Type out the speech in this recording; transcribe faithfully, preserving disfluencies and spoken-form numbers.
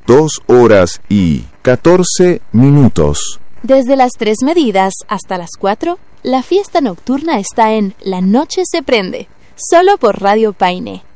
dos horas y catorce minutos. Desde las tres medidas hasta las cuatro, la fiesta nocturna está en La Noche se Prende, solo por Radio Paine.